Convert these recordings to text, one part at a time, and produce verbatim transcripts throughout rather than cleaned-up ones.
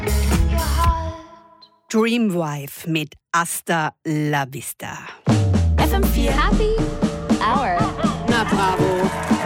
Dreamwife mit Hasta la Vista. F M vier Happy Hour. Na bravo.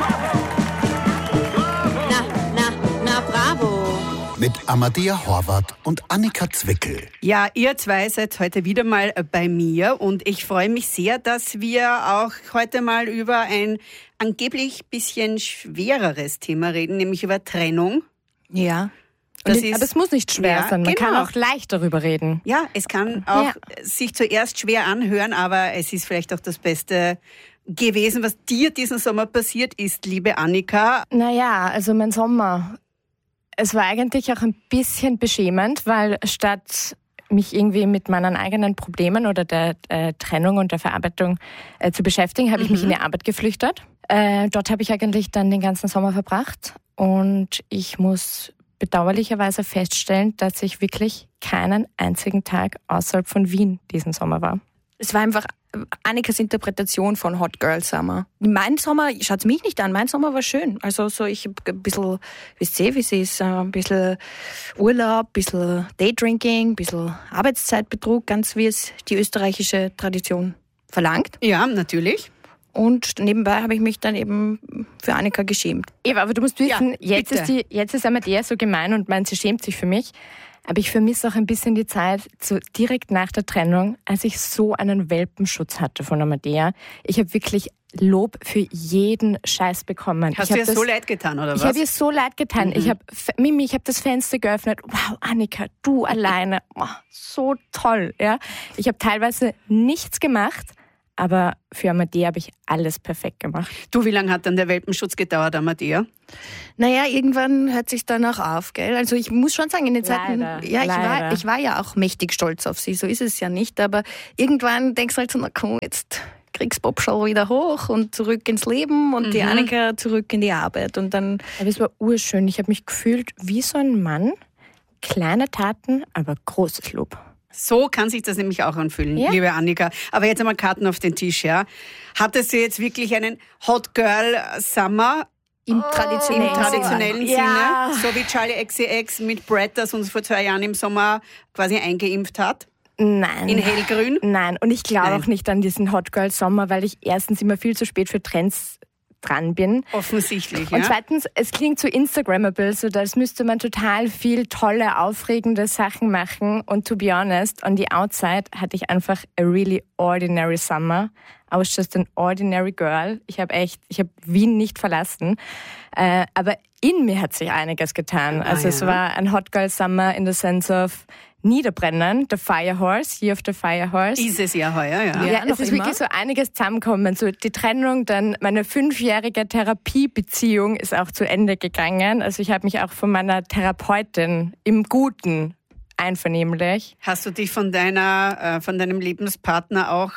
Na, na, na bravo. Mit Amadea Horvath und Annika Zwickel. Ja, ihr zwei seid heute wieder mal bei mir und ich freue mich sehr, dass wir auch heute mal über ein angeblich bisschen schwereres Thema reden, nämlich über Trennung. Ja. Das Und, ist, aber es muss nicht schwer ja, sein, man genau. kann auch leicht darüber reden. Ja, es kann auch Ja. sich zuerst schwer anhören, aber es ist vielleicht auch das Beste gewesen, was dir diesen Sommer passiert ist, liebe Annika. Naja, also mein Sommer, es war eigentlich auch ein bisschen beschämend, weil statt mich irgendwie mit meinen eigenen Problemen oder der äh, Trennung und der Verarbeitung äh, zu beschäftigen, habe mhm. ich mich in die Arbeit geflüchtet. Äh, dort habe ich eigentlich dann den ganzen Sommer verbracht und ich muss bedauerlicherweise feststellen, dass ich wirklich keinen einzigen Tag außerhalb von Wien diesen Sommer war. Es war einfach Annikas Interpretation von Hot Girl Summer. Mein Sommer, schaut's mich nicht an, mein Sommer war schön. Also so ich habe ein bisschen, wisst ihr, wie es ist, ein bisschen Urlaub, ein bisschen Daydrinking, ein bisschen Arbeitszeitbetrug, ganz wie es die österreichische Tradition verlangt. Ja, natürlich. Und nebenbei habe ich mich dann eben für Annika geschämt. Eva, aber du musst wissen, Ja, jetzt, ist die, jetzt ist Amadea so gemein und meint, sie schämt sich für mich. Aber ich vermisse auch ein bisschen die Zeit, so direkt nach der Trennung, als ich so einen Welpenschutz hatte von Amadea. Ich habe wirklich Lob für jeden Scheiß bekommen. Hast ich du ihr das, so leid getan, oder was? Ich habe ihr so leid getan. Mhm. Ich habe, Mimi, ich habe das Fenster geöffnet. Wow, Annika, du alleine. Oh, so toll. Ja. Ich habe teilweise nichts gemacht. Aber für Amadea habe ich alles perfekt gemacht. Du, wie lange hat dann der Welpenschutz gedauert, Amadea? Naja, irgendwann hört sich dann auch auf, gell? Also ich muss schon sagen, in den Zeiten, Leider, ja, ich leider. war, ich war ja auch mächtig stolz auf sie, so ist es ja nicht, aber irgendwann denkst du halt so, na komm, jetzt kriegst Bob schon wieder hoch und zurück ins Leben und mhm. die Annika zurück in die Arbeit und dann... Aber es war urschön, ich habe mich gefühlt wie so ein Mann, kleine Taten, aber großes Lob. So kann sich das nämlich auch anfühlen, ja. liebe Annika. Aber jetzt einmal Karten auf den Tisch, ja. Hattest du jetzt wirklich einen Hot Girl Summer? Im Im traditionellen, traditionellen Oh, ja. Sinne? So wie Charlie X C X mit Brett, das uns vor zwei Jahren im Sommer quasi eingeimpft hat? Nein. In hellgrün? Nein, und ich glaube Nein. auch nicht an diesen Hot Girl Sommer, weil ich erstens immer viel zu spät für Trends dran bin. Offensichtlich, Und ja. zweitens, es klingt so Instagrammable, so als müsste man total viel tolle, aufregende Sachen machen. Und to be honest, on the outside hatte ich einfach a really ordinary summer. I was just an ordinary girl. Ich habe echt, ich habe Wien nicht verlassen. Äh, aber in mir hat sich einiges getan. Ah, Also ja. es war ein Hot Girl Summer in the sense of Niederbrennen, the Fire Horse, Year of the Fire Horse. Dieses Jahr heuer, ja. Ja, Ja, es noch ist immer. wirklich so einiges zusammengekommen. So die Trennung, dann meine fünfjährige Therapiebeziehung ist auch zu Ende gegangen. Also ich habe mich auch von meiner Therapeutin im Guten einvernehmlich. Hast du dich von deiner, äh, von deinem Lebenspartner auch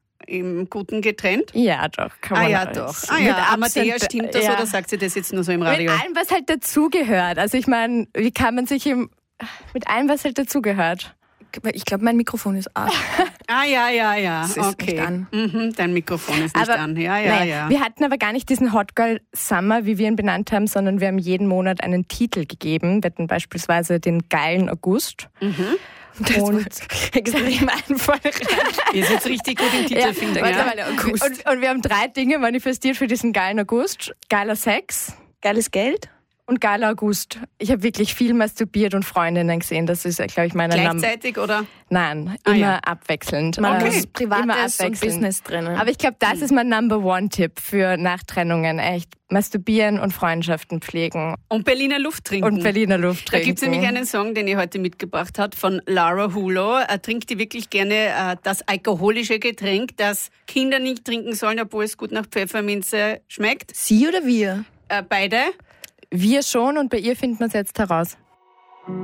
im Guten getrennt? Ja, doch. Kann Ah man ja, alles. doch. Ah Mit ja, Amadea, Absent- stimmt das ja. oder sagt sie das jetzt nur so im Mit Radio? allem, was halt dazugehört. Also ich meine, wie kann man sich im... Mit allem, was halt dazugehört. Ich glaube, mein Mikrofon ist aus. Ah ja, ja, ja, Es ist okay. nicht an. Mhm, dein Mikrofon ist nicht Aber, an. Ja, ja, naja, ja. Wir hatten aber gar nicht diesen Hot Girl Summer, wie wir ihn benannt haben, sondern wir haben jeden Monat einen Titel gegeben. Wir hatten beispielsweise den geilen August. Mhm. Das Und extrem einfallreich. Ihr seid jetzt richtig gut im Titel Ja, finden. warte Ja? mal, und, und wir haben drei Dinge manifestiert für diesen geilen August. Geiler Sex Geiles Geld. und geiler August. Ich habe wirklich viel masturbiert und Freundinnen gesehen. Das ist, glaube ich, meine Name. Gleichzeitig oder? Nein, Ah, immer ja. abwechselnd. Man Okay. muss immer Privates und abwechselnd. Business drinnen. Aber ich glaube, das ist mein Number One Tipp für Nachtrennungen. Echt masturbieren und Freundschaften pflegen Und Berliner Luft trinken. und Berliner Luft Da trinken. gibt es nämlich einen Song, den ihr heute mitgebracht habt, von Lara Hulo. Er trinkt die wirklich gerne äh, das alkoholische Getränk, das Kinder nicht trinken sollen, obwohl es gut nach Pfefferminze schmeckt. Sie oder wir? Äh, beide. Wir schon und bei ihr finden wir es jetzt heraus.